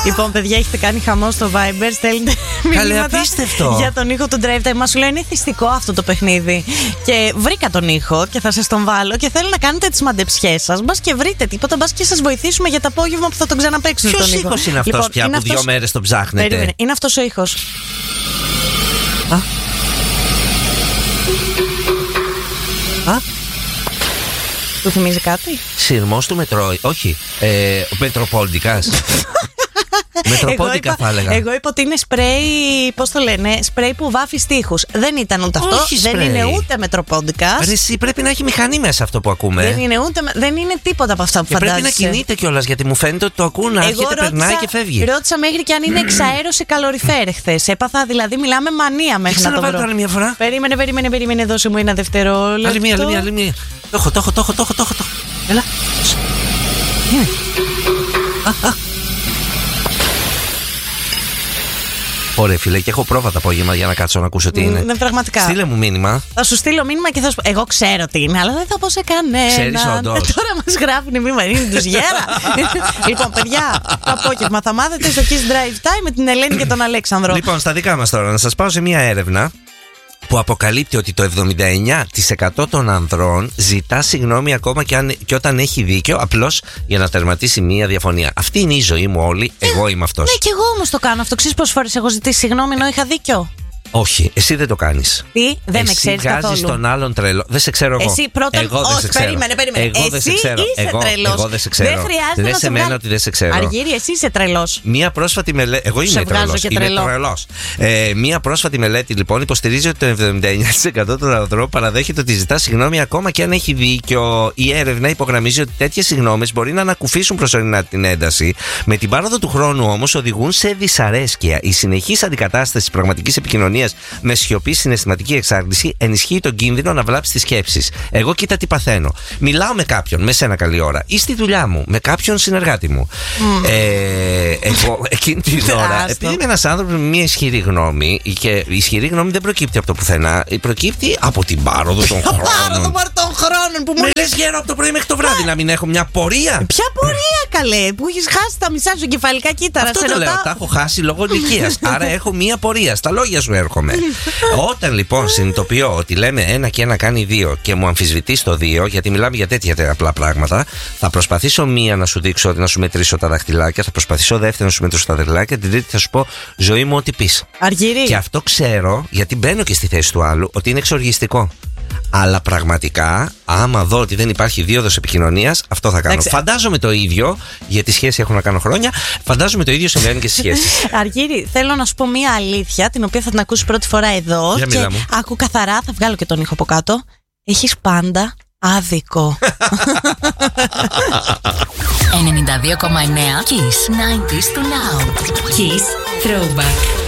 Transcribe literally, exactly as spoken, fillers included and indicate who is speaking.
Speaker 1: Λοιπόν, παιδιά, έχετε κάνει χαμό στο Viber. Στέλνετε μηνύματα για τον ήχο του Drive Time. Μα σου λέει είναι θυστικό αυτό το παιχνίδι. Και βρήκα τον ήχο και θα σας τον βάλω. Και θέλω να κάνετε τις μαντεψιές σας. Μπας και βρείτε τίποτα. Μπας και σας βοηθήσουμε για το απόγευμα που θα τον ξαναπαίξουν.
Speaker 2: Ποιος ήχος είναι αυτός λοιπόν, πια είναι που αυτός... δύο μέρες τον ψάχνετε?
Speaker 1: Περίμενε. Είναι αυτός ο ήχος.
Speaker 2: Α. Α.
Speaker 1: Του θυμίζει κάτι?
Speaker 2: Σειρμός του Μετρόι. Όχι. Ε, ο Μετροπόλτικας. Μετροπόντικα θα έλεγα.
Speaker 1: Εγώ είπα ότι είναι σπρέι, πώς το λένε, σπρέι που βάφει στίχους. Δεν ήταν ούτε αυτό.
Speaker 2: Όχι
Speaker 1: δεν
Speaker 2: σπρέι.
Speaker 1: είναι ούτε Μετροπόντικα.
Speaker 2: Εσύ πρέπει να έχει μηχανή μέσα αυτό που ακούμε.
Speaker 1: Δεν είναι, ούτε, δεν είναι τίποτα από αυτά που
Speaker 2: και
Speaker 1: φαντάζεσαι.
Speaker 2: Πρέπει να κινείται κιόλας γιατί μου φαίνεται ότι το ακούνε, έρχεται, περνάει και φεύγει.
Speaker 1: Ρώτησα μέχρι και αν είναι εξαέρωση καλοριφέρ χθες. Έπαθα δηλαδή, μιλάμε μανία μέχρι να το βρω.
Speaker 2: Άλλη μια φορά.
Speaker 1: Περίμενε, περίμενε, περίμενε, δώσε μου ένα δευτερόλεπτο.
Speaker 2: Άλλη μια, άλλη μια, άλλη μια. Το έχω, το έχω, το έχω, το έχω, το έχω. Έλα. Ωραία, φίλε, και έχω πρόβα το απόγευμα για να κάτσω να ακούσω τι είναι.
Speaker 1: Ναι, πραγματικά.
Speaker 2: Στείλε μου μήνυμα.
Speaker 1: Θα σου στείλω μήνυμα και θα σου πω. Εγώ ξέρω τι είναι, αλλά δεν θα πω σε κανένα.
Speaker 2: Ξέρεις όντως.
Speaker 1: Τώρα μας γράφουν μήνυμα, είναι τους γέρα. Λοιπόν, παιδιά, το απόγευμα θα μάθετε στο Kiss Drive Time με την Ελένη και τον Αλέξανδρο.
Speaker 2: Λοιπόν, στα δικά μας τώρα, να σας πάω σε μια έρευνα που αποκαλύπτει ότι το εβδομήντα εννιά τοις εκατό των ανδρών ζητά συγγνώμη ακόμα και, αν, και όταν έχει δίκιο, απλώς για να τερματίσει μία διαφωνία. Αυτή είναι η ζωή μου όλη, εγώ είμαι αυτός.
Speaker 1: Ναι, και εγώ όμως το κάνω αυτό. Ξέρεις πόσες φορές έχω ζητήσει συγγνώμη ενώ είχα δίκιο?
Speaker 2: Όχι, εσύ δεν το κάνεις.
Speaker 1: Τι, δεν με ξέρεις καθόλου.
Speaker 2: Εσύ βγάζεις τον άλλον τρελό. Δεν σε ξέρω εγώ.
Speaker 1: Εσύ πρώτον,
Speaker 2: εγώ δεν
Speaker 1: όχι,
Speaker 2: σε ξέρω.
Speaker 1: περίμενε, περίμενε.
Speaker 2: Εγώ
Speaker 1: εσύ
Speaker 2: δεν σε ξέρω.
Speaker 1: Είσαι
Speaker 2: εγώ,
Speaker 1: τρελός.
Speaker 2: εγώ δεν σε ξέρω.
Speaker 1: Δεν χρειάζεται
Speaker 2: Λες
Speaker 1: να
Speaker 2: σε
Speaker 1: σε
Speaker 2: μένα
Speaker 1: βγάλω...
Speaker 2: ότι δεν σε ξέρω.
Speaker 1: Αργύρι, εσύ είσαι τρελός.
Speaker 2: Μία πρόσφατη μελέτη. Εγώ είμαι τρελός. Είμαι τρελός. Ε, μία πρόσφατη μελέτη λοιπόν υποστηρίζει ότι το εβδομήντα εννιά τοις εκατό των ανδρών παραδέχεται ότι ζητά συγγνώμη ακόμα και αν έχει δίκιο. Η έρευνα υπογραμμίζει ότι τέτοιες συγγνώμες μπορεί να ανακουφίσουν προσωρινά την ένταση. Με την πάροδο του χρόνου όμως οδηγούν σε δυσαρέσκεια. Η συνεχής αντικατάσταση της πραγματικής επικοινωνίας με σιωπή, συναισθηματική εξάρτηση ενισχύει τον κίνδυνο να βλάψει τις σκέψεις. Εγώ κοίτα τι παθαίνω. Μιλάω με κάποιον, με σένα καλή ώρα, ή στη δουλειά μου, με κάποιον συνεργάτη μου. Mm. Ε, εγώ εκείνη την ώρα, επειδή είμαι ένας άνθρωπος με μια ισχυρή γνώμη, και η ισχυρή γνώμη δεν προκύπτει από το πουθενά, προκύπτει από την πάροδο των χρόνων.
Speaker 1: Πάροδο των χρόνων που μου
Speaker 2: με λες γέρο από το πρωί μέχρι το βράδυ να μην έχω μια πορεία.
Speaker 1: Ποια πορεία, καλέ, που έχεις χάσει τα μισά σου κεφαλικά κύτταρα.
Speaker 2: Αυτό το λέω, τα έχω χάσει λόγω ηλικίας. Άρα έχω μια πορεία. Στα λόγια σου έρχομαι. Όταν λοιπόν συνειδητοποιώ ότι λέμε ένα και ένα κάνει δύο και μου αμφισβητείς το δύο, γιατί μιλάμε για τέτοια απλά πράγματα, θα προσπαθήσω μία να σου δείξω, να σου μετρήσω τα δαχτυλάκια, θα προσπαθήσω δεύτερη να σου μετρήσω τα δαχτυλάκια, την τρίτη θα σου πω ζωή μου ό,τι πεις.
Speaker 1: Αργύρι.
Speaker 2: Και αυτό ξέρω, γιατί μπαίνω και στη θέση του άλλου, ότι είναι εξοργιστικό. Αλλά πραγματικά, άμα δω ότι δεν υπάρχει δίωδος επικοινωνίας, αυτό θα κάνω. Άξε. Φαντάζομαι το ίδιο, γιατί σχέση έχω να κάνω χρόνια, φαντάζομαι το ίδιο συμβαίνει και στις σχέσεις.
Speaker 1: Αργύρι, θέλω να σου πω μία αλήθεια, την οποία θα την ακούσεις πρώτη φορά εδώ.
Speaker 2: Για
Speaker 1: και άκου καθαρά, θα βγάλω και τον ήχο από κάτω. Έχεις πάντα άδικο.
Speaker 3: ενενήντα δύο κόμμα εννέα Kiss ενενήντα to now. Kiss Throwback.